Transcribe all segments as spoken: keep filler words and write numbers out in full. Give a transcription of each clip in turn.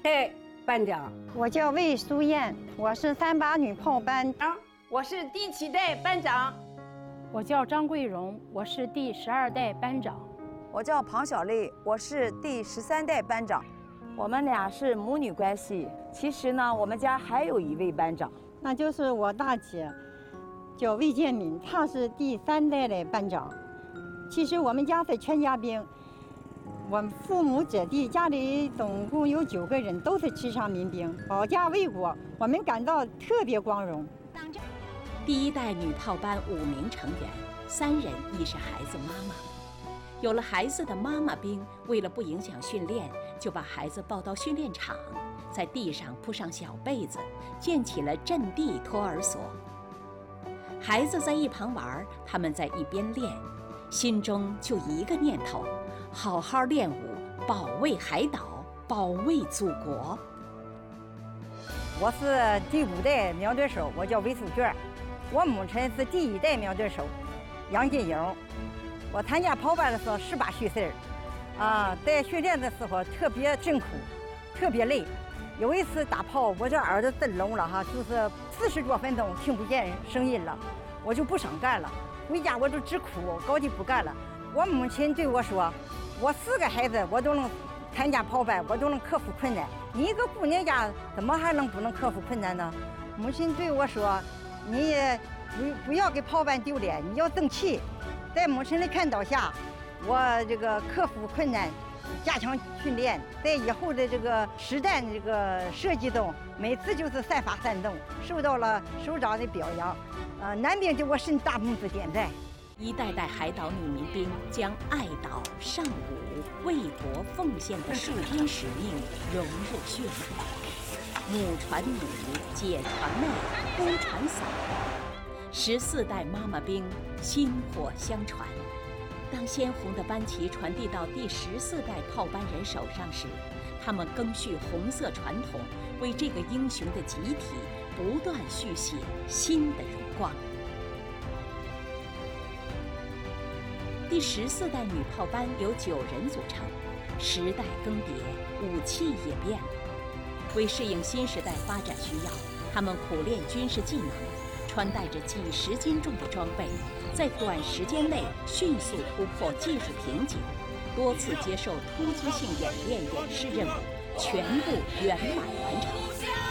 代班长。 我叫魏淑燕，我是三八女炮班。 我是第七代班长。 我叫张桂荣，我是第十二代班长。 我叫庞小丽，我是第十三代班长。 我们俩是母女关系。其实呢，我们家还有一位班长， 那就是我大姐，叫魏建敏，她是第三代的班长。其实我们家是全家兵，我父母姐弟家里总共有九个人，都是持枪民兵，保家卫国，我们感到特别光荣。 第一代女炮班五名成员，三人亦是孩子妈妈。有了孩子的妈妈兵，为了不影响训练，就把孩子抱到训练场，在地上铺上小被子，建起了阵地托儿所。孩子在一旁玩，他们在一边练，心中就一个念头：好好练武，保卫海岛，保卫祖国。 我是第五代苗队手，我叫韦素娟。我母亲是第一代苗队手杨金英。我参加炮班的时候十八虚岁儿，啊，在训练的时候特别辛苦，特别累。有一次打炮，我这耳朵震聋了哈，就是四十多分钟听不见声音了，我就不想干了。回家我就直哭，高低不干了。我母亲对我说：“我四个孩子我都能参加炮班，我都能克服困难，你一个姑娘家怎么还能不能克服困难呢？”母亲对我说：“你也不不要给炮班丢脸，你要争气。”在母亲的看导下，我这个克服困难，加强训练，在以后的这个实战这个射击中，每次就是散发煽动，受到了首长的表扬，呃，男兵给我伸大拇指点赞。 一代代海岛女民兵将爱岛、尚武、为国奉献的戍边使命融入血脉，母传女，姐传妹，姑传嫂。十四代妈妈兵薪火相传，当鲜红的班旗传递到第十四代炮班人手上时，他们更续红色传统，为这个英雄的集体不断续写新的荣光。第十四代女炮班由九人组成，时代更迭，武器也变了。为适应新时代发展需要，他们苦练军事技能，穿戴着几十斤重的装备，在短时间内迅速突破技术瓶颈，多次接受突击性演练演示任务，全部圆满完成。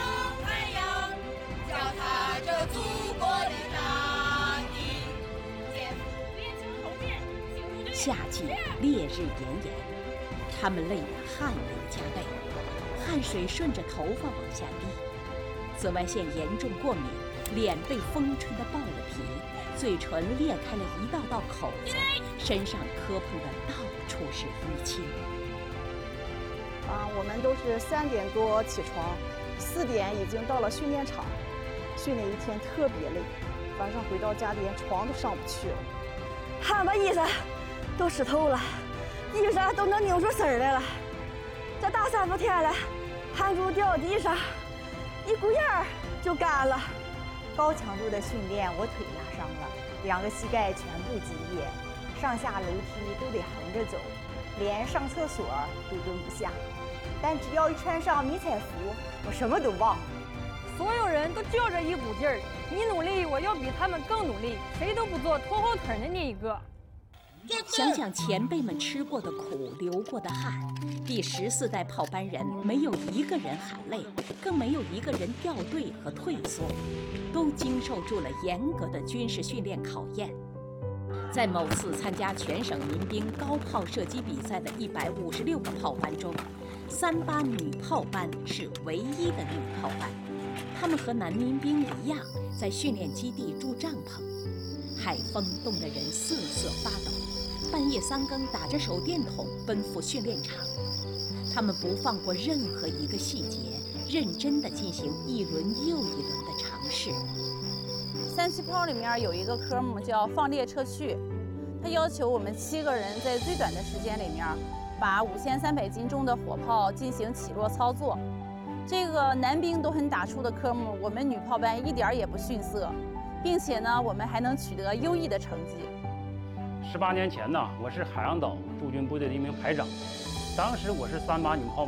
夏季烈日炎炎，他们累得汗流浃背，汗水顺着头发往下滴，紫外线严重过敏，脸被风吹得爆了皮，嘴唇裂开了一道道口子，身上磕碰的到处是淤青。 啊，我们都是三点多起床，四点已经到了训练场，训练一天特别累，晚上回到家连床都上不去了，汗把衣裳都湿透了，衣裳都能拧出丝儿来了。这大三伏天了，汗珠掉地上，一股烟儿就干了。 高强度的训练，我腿压伤了，两个膝盖全部积液，上下楼梯都得横着走，连上厕所都蹲不下。但只要一穿上迷彩服，我什么都忘了。 所有人都较着一股劲儿，你努力，我要比他们更努力，谁都不做拖后腿的那一个。 想想前辈们吃过的苦，流过的汗，第十四代炮班人没有一个人喊累，更没有一个人掉队和退缩，都经受住了严格的军事训练考验。在某次参加全省民兵高炮射击比赛的一百五十六个炮班中，三八女炮班是唯一的女炮班。他们和男民兵一样，在训练基地住帐篷，海风冻得人瑟瑟发抖。半夜三更打着手电筒奔赴训练场，他们不放过任何一个细节，认真地进行一轮又一轮的尝试。 三七炮里面有一个科目叫放列撤去，它要求我们七个人在最短的时间里面，把五千三百斤重的火炮进行起落操作。这个男兵都很打出的科目，我们女炮班一点也不逊色，并且呢，我们还能取得优异的成绩。 十八年前呢，我是海洋岛驻军部队的一名排长，当时我是三八女炮